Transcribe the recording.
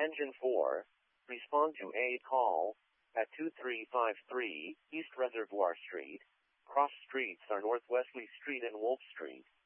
Engine 4, respond to a call at 2353 East Reservoir Street. Cross streets are North Wesley Street and Wolf Street.